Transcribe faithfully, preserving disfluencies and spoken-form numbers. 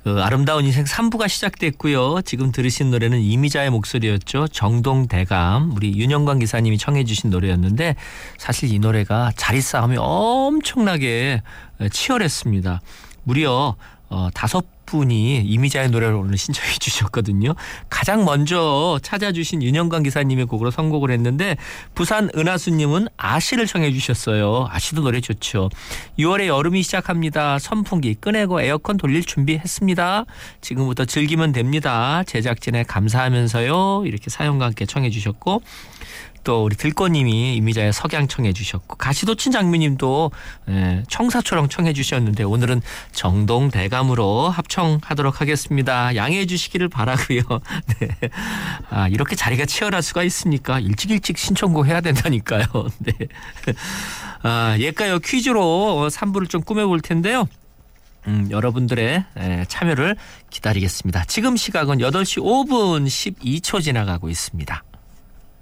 그 아름다운 인생 삼 부가 시작됐고요. 지금 들으신 노래는 이미자의 목소리였죠. 정동대감. 우리 윤영광 기사님이 청해 주신 노래였는데 사실 이 노래가 자리싸움이 엄청나게 치열했습니다. 무려 어, 다섯 분이 이미자의 노래를 오늘 신청해 주셨거든요. 가장 먼저 찾아주신 윤영광 기사님의 곡으로 선곡을 했는데 부산 은하수님은 아시를 청해 주셨어요. 아시도 노래 좋죠. 유월에 여름이 시작합니다. 선풍기 꺼내고 에어컨 돌릴 준비했습니다. 지금부터 즐기면 됩니다. 제작진에 감사하면서요. 이렇게 사연과 함께 청해 주셨고 또 우리 들꽃님이 이미자의 석양 청해 주셨고 가시도친 장미님도 청사초랑 청해 주셨는데 오늘은 정동대감으로 합청하도록 하겠습니다. 양해해 주시기를 바라고요. 네. 아, 이렇게 자리가 치열할 수가 있습니까? 일찍 일찍 신청곡 해야 된다니까요. 네. 아, 예가요 퀴즈로 삼 부를 좀 꾸며볼 텐데요. 음, 여러분들의 에, 참여를 기다리겠습니다. 지금 시각은 여덟 시 오 분 십이 초 지나가고 있습니다.